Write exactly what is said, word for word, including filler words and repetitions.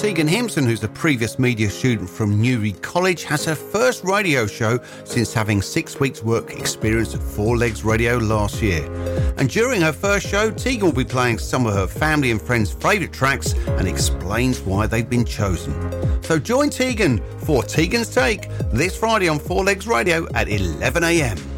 Tegan Himson, who's a previous media student from Newry College, has her first radio show since having six weeks' work experience at Four Legs Radio last year. And during her first show, Tegan will be playing some of her family and friends' favourite tracks and explains why they've been chosen. So join Tegan for Tegan's Take this Friday on Four Legs Radio at eleven a m.